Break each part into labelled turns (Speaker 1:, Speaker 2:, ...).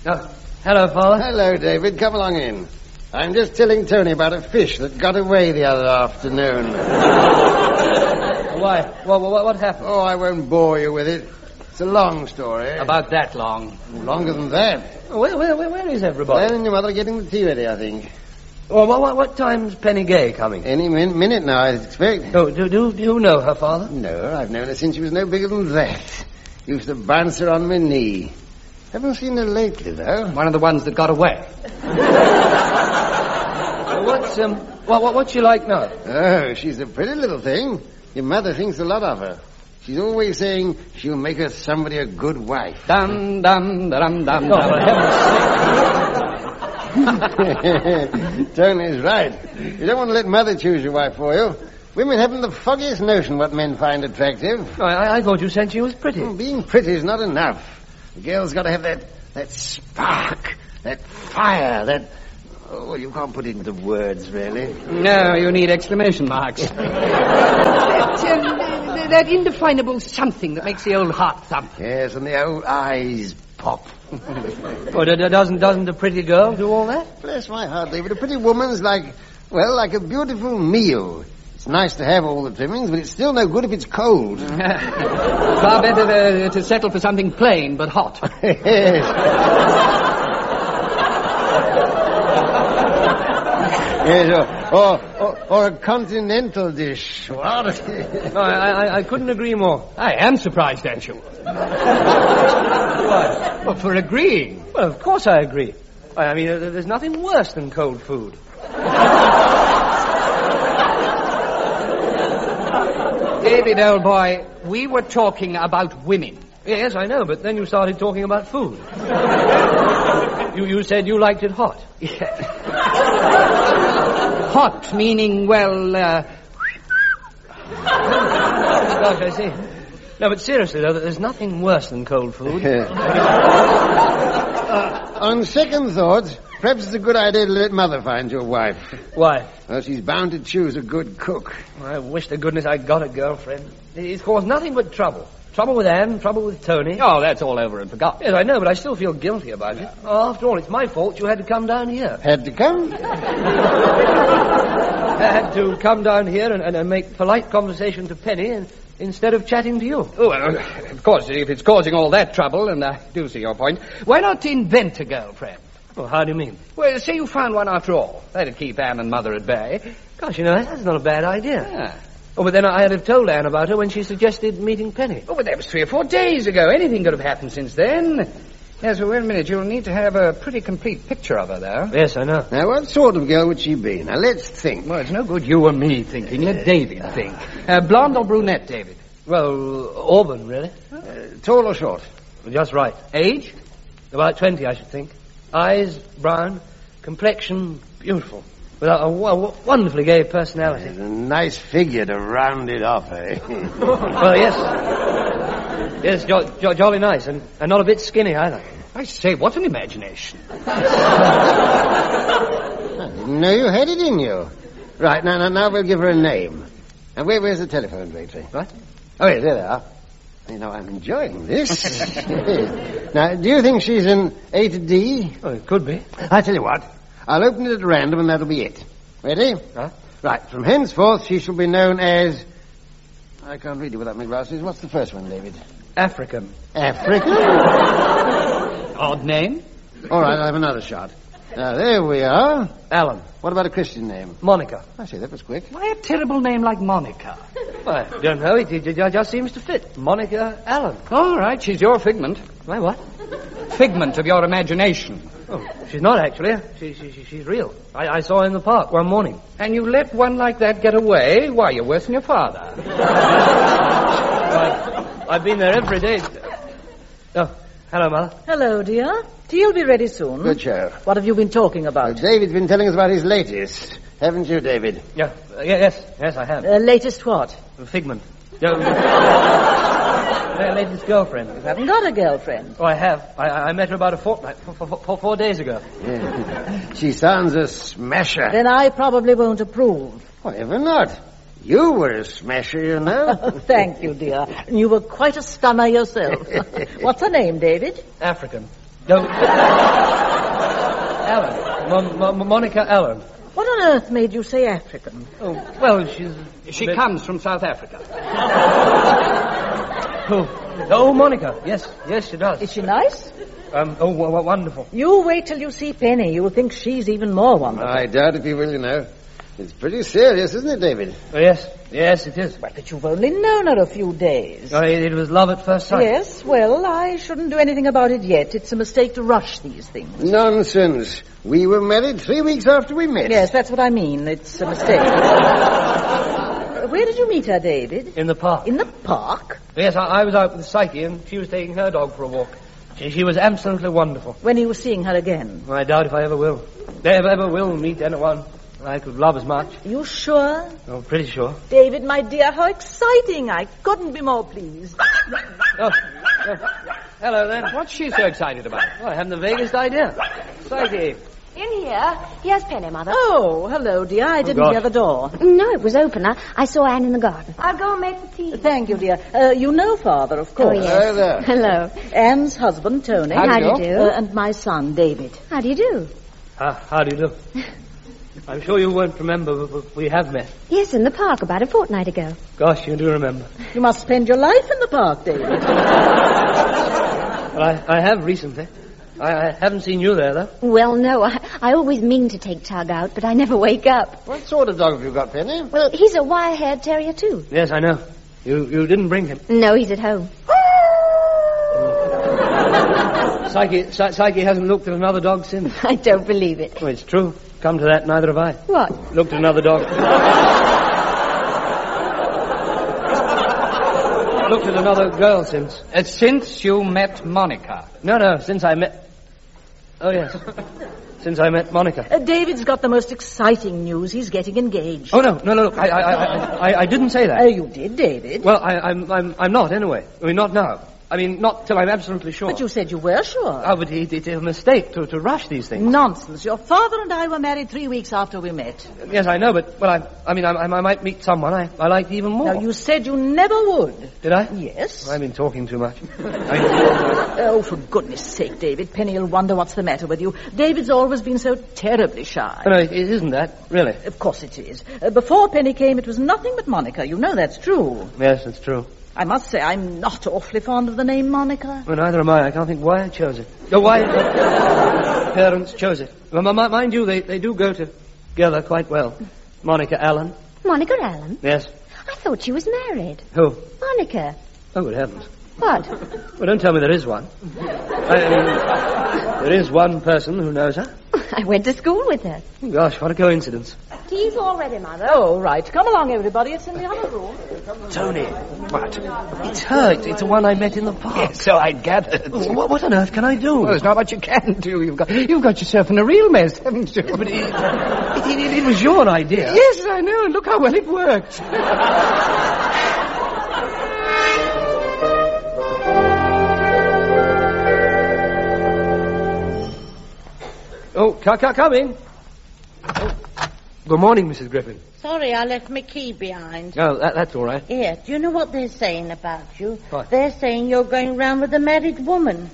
Speaker 1: Oh, hello, Father.
Speaker 2: Hello, David. Come along in. I'm just telling Tony about a fish that got away the other afternoon.
Speaker 1: Why? What happened?
Speaker 2: Oh, I won't bore you with it. It's a long story.
Speaker 1: About that long.
Speaker 2: Longer than that.
Speaker 1: Where is everybody?
Speaker 2: Well, and your mother are getting the tea ready, I think.
Speaker 1: Well, what time's Penny Gay coming?
Speaker 2: Any minute now, I expect.
Speaker 1: Oh, do you know her, Father?
Speaker 2: No, I've known her since she was no bigger than that. Used to bounce her on my knee. Haven't seen her lately, though.
Speaker 1: One of the ones that got away. What's she like now?
Speaker 2: Oh, she's a pretty little thing. Your mother thinks a lot of her. She's always saying she'll make her somebody a good wife.
Speaker 1: Dum, dum, dum, dum,
Speaker 2: dum. Tony's right. You don't want to let mother choose your wife for you. Women haven't the foggiest notion what men find attractive.
Speaker 1: I thought you said she was pretty.
Speaker 2: Well, being pretty is not enough. The girl's got to have that spark, that fire, that... Oh, well, you can't put it into words, really.
Speaker 1: No, you need exclamation marks. That indefinable something that makes the old heart thump.
Speaker 2: Yes, and the old eyes pop.
Speaker 1: Well, doesn't a pretty girl do all that?
Speaker 2: Bless my heart, David. A pretty woman's like a beautiful meal. It's nice to have all the trimmings, but it's still no good if it's cold.
Speaker 1: Far better to settle for something plain but hot.
Speaker 2: Yes. Yes, or a continental dish. What?
Speaker 1: No, I couldn't agree more. I am surprised, aren't you? Why? Well, for agreeing. Well, of course I agree. I mean, there's nothing worse than cold food. David, old boy, we were talking about women. Yes, I know, but then you started talking about food. You said you liked it hot. Yeah. Hot, meaning, well, Gosh, I see. No, but seriously, though, there's nothing worse than cold food.
Speaker 2: On second thoughts, perhaps it's a good idea to let Mother find your wife.
Speaker 1: Why?
Speaker 2: Well, she's bound to choose a good cook.
Speaker 1: I wish to goodness I'd got a girlfriend. It's caused nothing but trouble. Trouble with Anne, trouble with Tony. Oh, that's all over and forgotten. Yes, I know, but I still feel guilty about it. Oh, after all, it's my fault you had to come down here.
Speaker 2: Had to come?
Speaker 1: I had to come down here and make polite conversation to Penny instead of chatting to you. Oh, well, of course, if it's causing all that trouble, and I do see your point, why not invent a girlfriend? Well, how do you mean? Well, say you found one after all. That'd keep Anne and Mother at bay. Gosh, you know, that's not a bad idea. Yeah. Oh, but then I'd have told Anne about her when she suggested meeting Penny. Oh, but that was 3 or 4 days ago. Anything could have happened since then. Yes, well, wait a minute. You'll need to have a pretty complete picture of her, though. Yes, I know.
Speaker 2: Now, what sort of girl would she be? Now, let's think.
Speaker 1: Well, it's no good you or me thinking. Let David think. Blonde or brunette, David? Well, auburn, really.
Speaker 2: Tall or short?
Speaker 1: Just right. Age? About 20, I should think. Eyes, brown. Complexion, beautiful. With a wonderfully gay personality.
Speaker 2: It's a nice figure to round it off, eh?
Speaker 1: Well, yes. Yes, jolly nice, and not a bit skinny either. I say, what an imagination.
Speaker 2: I didn't know you had it in you. Right, now we'll give her a name. And where's the telephone directory?
Speaker 1: What?
Speaker 2: Oh, yes, there they are. You know, I'm enjoying this. Now, do you think she's an A to D?
Speaker 1: Oh, it could be.
Speaker 2: I tell you what. I'll open it at random and that'll be it. Ready?
Speaker 1: Huh?
Speaker 2: Right, from henceforth she shall be known as... I can't read it without my glasses. What's the first one, David?
Speaker 1: African.
Speaker 2: African?
Speaker 1: Odd name.
Speaker 2: All right, I'll have another shot. Now, there we are.
Speaker 1: Alan.
Speaker 2: What about a Christian name?
Speaker 1: Monica.
Speaker 2: I see, that was quick.
Speaker 1: Why a terrible name like Monica? I don't know. It just seems to fit. Monica Allen. All right, she's your figment. Why, what? Figment of your imagination. Oh, she's not, actually. She's real. I saw her in the park one morning. And you let one like that get away? Why, you're worse than your father. I've been there every day. Oh, hello, Mother.
Speaker 3: Hello, dear. Tea'll be ready soon.
Speaker 2: Good show.
Speaker 3: What have you been talking about?
Speaker 2: Well, David's been telling us about his latest. Haven't you, David?
Speaker 1: Yeah. Yes, I have.
Speaker 3: Latest what?
Speaker 1: Figment. Latest girlfriend.
Speaker 3: You haven't got a girlfriend.
Speaker 1: Oh, I have. I met her about a fortnight, 4 days ago.
Speaker 2: Yeah. She sounds a smasher.
Speaker 3: Then I probably won't approve.
Speaker 2: Whatever not. You were a smasher, you know.
Speaker 3: Thank you, dear. You were quite a stunner yourself. What's her name, David?
Speaker 1: African. No. Ellen. Monica Ellen.
Speaker 3: What on earth made you say African?
Speaker 1: Oh, well, she comes from South Africa. Oh, Monica. Yes, she does.
Speaker 3: Is she nice?
Speaker 1: Wonderful.
Speaker 3: You wait till you see Penny. You'll think she's even more wonderful.
Speaker 2: I doubt if you will, you know. It's pretty serious, isn't it, David?
Speaker 1: Oh, yes, it is.
Speaker 3: Well, but you've only known her a few days.
Speaker 1: Oh, it was love at first sight.
Speaker 3: Yes, well, I shouldn't do anything about it yet. It's a mistake to rush these things.
Speaker 2: Nonsense. We were married 3 weeks after we met.
Speaker 3: Yes, that's what I mean. It's a mistake. Where did you meet her, David?
Speaker 1: In the park.
Speaker 3: In the park?
Speaker 1: Yes, I was out with Psyche, and she was taking her dog for a walk. She was absolutely wonderful.
Speaker 3: When are you seeing her again?
Speaker 1: I doubt if I ever will. Ever will meet anyone I could love as much.
Speaker 3: You sure?
Speaker 1: Oh, pretty sure.
Speaker 3: David, my dear, how exciting. I couldn't be more pleased.
Speaker 1: Hello, then. What's she so excited about? Well, I haven't the vaguest idea. Psyche.
Speaker 4: In here. Here's Penny, Mother.
Speaker 3: Oh, hello, dear. I didn't hear the door.
Speaker 4: No, it was open. I saw Anne in the garden. I'll go and make the tea.
Speaker 3: Thank you, dear. You know Father, of course.
Speaker 4: Oh, yes.
Speaker 2: Hello there.
Speaker 4: Hello.
Speaker 3: Anne's husband, Tony.
Speaker 4: How do you do?
Speaker 3: And my son, David.
Speaker 4: How do you do?
Speaker 1: How do you do? I'm sure you won't remember, but we have met.
Speaker 4: Yes, in the park about a fortnight ago.
Speaker 1: Gosh, you do remember.
Speaker 3: You must spend your life in the park, David.
Speaker 1: Well, I have recently. I haven't seen you there, though.
Speaker 4: Well, no, I always mean to take Tug out, but I never wake up.
Speaker 2: What sort of dog have you got, Penny?
Speaker 4: Well, he's a wire-haired terrier, too.
Speaker 1: Yes, I know. You didn't bring him.
Speaker 4: No, he's at home.
Speaker 1: Psyche hasn't looked at another dog since.
Speaker 4: I don't believe it.
Speaker 1: Well, it's true. Come to that, neither have I.
Speaker 4: What?
Speaker 1: Looked at another dog. Looked at another girl since.
Speaker 5: Since you met Monica?
Speaker 1: No, since I met... Oh, yes. Since I met Monica.
Speaker 3: David's got the most exciting news. He's getting engaged.
Speaker 1: Oh, no, look, I didn't say that.
Speaker 3: You did, David.
Speaker 1: Well, I'm not, anyway. I mean, not now. I mean, not till I'm absolutely sure.
Speaker 3: But you said you were sure.
Speaker 1: Oh, but it's a mistake to rush these things.
Speaker 3: Nonsense. Your father and I were married 3 weeks after we met.
Speaker 1: Yes, I know, but, well, I might meet someone I like even more.
Speaker 3: Now, you said you never would.
Speaker 1: Did I?
Speaker 3: Yes.
Speaker 1: I've been talking too much.
Speaker 3: Oh, for goodness sake, David. Penny will wonder what's the matter with you. David's always been so terribly shy.
Speaker 1: No, it isn't that, really.
Speaker 3: Of course it is. Before Penny came, it was nothing but Monica. You know that's true.
Speaker 1: Yes, it's true.
Speaker 3: I must say, I'm not awfully fond of the name Monica.
Speaker 1: Well, neither am I. I can't think why I chose it. Oh, why parents chose it. Well, mind you, they do go together quite well. Monica Allen.
Speaker 4: Monica Allen?
Speaker 1: Yes.
Speaker 4: I thought she was married.
Speaker 1: Who?
Speaker 4: Monica.
Speaker 1: Oh, good heavens.
Speaker 4: What?
Speaker 1: Well, don't tell me there is one. There is one person who knows her.
Speaker 4: I went to school with her.
Speaker 1: Oh, gosh, what a coincidence.
Speaker 4: Tea's all ready, Mother.
Speaker 3: Oh, right. Come along, everybody. It's in the other room.
Speaker 1: Tony. What? It's her. It's the one I met in the park.
Speaker 5: Yes, so I gathered.
Speaker 1: What on earth can I do?
Speaker 5: Well, there's not much you can do. You've got yourself in a real mess, haven't you?
Speaker 1: But it was your idea.
Speaker 5: Yes, I know. And look how well it worked.
Speaker 1: Oh, come in. Oh. Good morning, Mrs. Griffin.
Speaker 6: Sorry, I left my key behind.
Speaker 1: Oh, that's all right.
Speaker 6: Here, do you know what they're saying about you?
Speaker 1: What?
Speaker 6: They're saying you're going round with a married woman.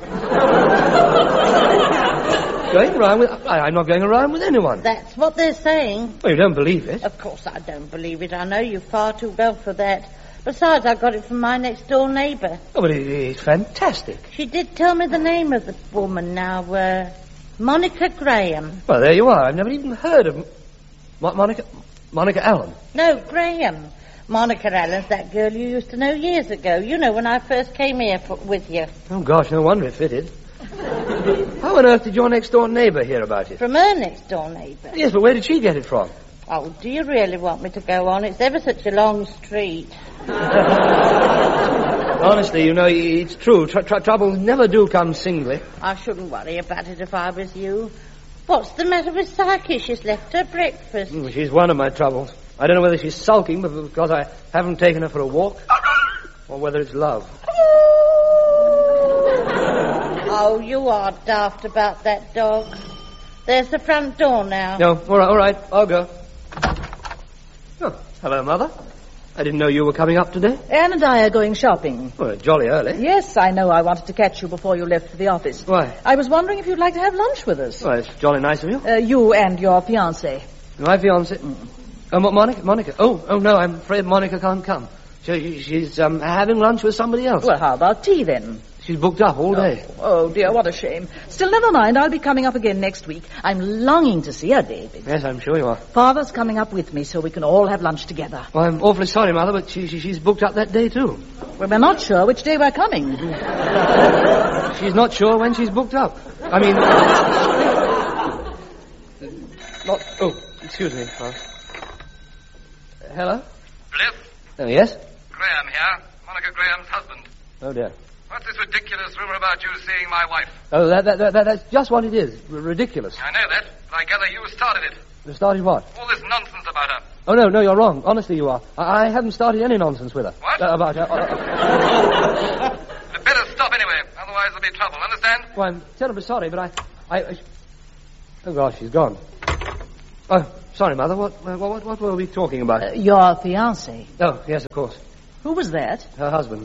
Speaker 1: Going around with... I'm not going around with anyone.
Speaker 6: That's what they're saying.
Speaker 1: Well, you don't believe it.
Speaker 6: Of course I don't believe it. I know you far too well for that. Besides, I got it from my next-door neighbour.
Speaker 1: Oh, but it's fantastic.
Speaker 6: She did tell me the name of the woman now, Monica Graham.
Speaker 1: Well, there you are. I've never even heard of... Monica Allen.
Speaker 6: No, Graham. Monica Allen's that girl you used to know years ago. You know, when I first came here with you.
Speaker 1: Oh, gosh, no wonder it fitted. How on earth did your next-door neighbour hear about it?
Speaker 6: From her next-door neighbour.
Speaker 1: Yes, but where did she get it from?
Speaker 6: Oh, do you really want me to go on? It's ever such a long street.
Speaker 1: Honestly, you know, it's true. Troubles never do come singly.
Speaker 6: I shouldn't worry about it if I was you. What's the matter with Psyche? She's left her breakfast.
Speaker 1: She's one of my troubles. I don't know whether she's sulking because I haven't taken her for a walk, or whether it's love.
Speaker 6: Oh, you are daft about that dog. There's the front door now.
Speaker 1: No, all right, I'll go. Oh, hello, Mother. I didn't know you were coming up today.
Speaker 3: Anne and I are going shopping.
Speaker 1: Well, jolly early.
Speaker 3: Yes, I know. I wanted to catch you before you left for the office.
Speaker 1: Why?
Speaker 3: I was wondering if you'd like to have lunch with us.
Speaker 1: Well, it's jolly nice of you.
Speaker 3: You and your fiancée.
Speaker 1: My fiancée? Oh, Monica? Oh, no, I'm afraid Monica can't come. She's having lunch with somebody else.
Speaker 3: Well, how about tea, then?
Speaker 1: She's booked up all day.
Speaker 3: Oh, dear, what a shame. Still, never mind. I'll be coming up again next week. I'm longing to see her, David.
Speaker 1: Yes, I'm sure you are.
Speaker 3: Father's coming up with me so we can all have lunch together.
Speaker 1: Well, I'm awfully sorry, Mother, but she's booked up that day, too.
Speaker 3: Well, we're not sure which day we're coming.
Speaker 1: She's not sure when she's booked up. I mean... not... Oh, excuse me. Hello?
Speaker 7: Bliss?
Speaker 1: Oh, yes?
Speaker 7: Graham here. Monica Graham's husband.
Speaker 1: Oh, dear.
Speaker 7: What's this ridiculous rumor about you seeing my wife?
Speaker 1: Oh, that's just what it is. Ridiculous.
Speaker 7: I know that, but I gather you started it.
Speaker 1: You started what?
Speaker 7: All this nonsense about her.
Speaker 1: Oh, no, you're wrong. Honestly, you are. I haven't started any nonsense with her.
Speaker 7: What?
Speaker 1: About her.
Speaker 7: You'd better stop anyway, otherwise there'll be trouble, understand?
Speaker 1: Well, I'm terribly sorry, but I... Oh, gosh, she's gone. Oh, sorry, Mother. What were we talking about?
Speaker 3: Your fiancé.
Speaker 1: Oh, yes, of course.
Speaker 3: Who was that?
Speaker 1: Her husband.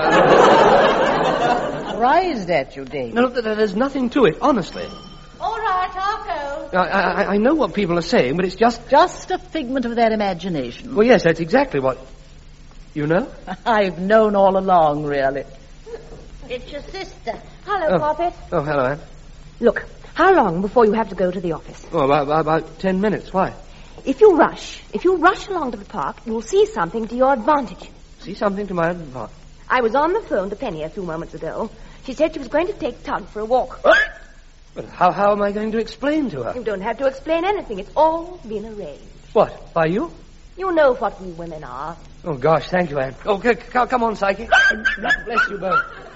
Speaker 6: Surprised at you, David.
Speaker 1: No, there's nothing to it, honestly.
Speaker 6: All right, I'll go.
Speaker 1: I know what people are saying, but it's just...
Speaker 3: Just a figment of their imagination.
Speaker 1: Well, yes, that's exactly what... You know?
Speaker 3: I've known all along, really.
Speaker 6: It's your sister.
Speaker 4: Hello, Poppet.
Speaker 1: Oh, hello, Anne.
Speaker 4: Look, how long before you have to go to the office?
Speaker 1: Oh, about 10 minutes. Why?
Speaker 4: If you rush along to the park, you'll see something to your advantage.
Speaker 1: See something to my advantage.
Speaker 4: I was on the phone to Penny a few moments ago. She said she was going to take Tug for a walk.
Speaker 1: But how am I going to explain to her?
Speaker 4: You don't have to explain anything. It's all been arranged.
Speaker 1: What, by you?
Speaker 4: You know what we women are.
Speaker 1: Oh, gosh, thank you, Anne. Oh, come on, Psyche. God bless you both.